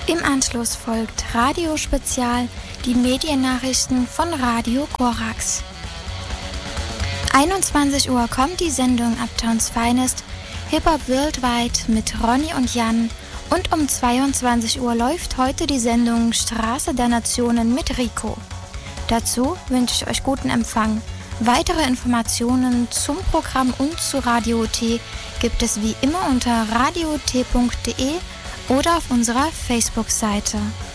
Im Anschluss folgt Radio Spezial, die Mediennachrichten von Radio Korax. 21 Uhr kommt die Sendung Uptowns Finest, Hip-Hop Worldwide mit Ronny und Jan, und um 22 Uhr läuft heute die Sendung Straße der Nationen mit Rico. Dazu wünsche ich euch guten Empfang. Weitere Informationen zum Programm und zu Radio T gibt es wie immer unter radiot.de oder auf unserer Facebook-Seite.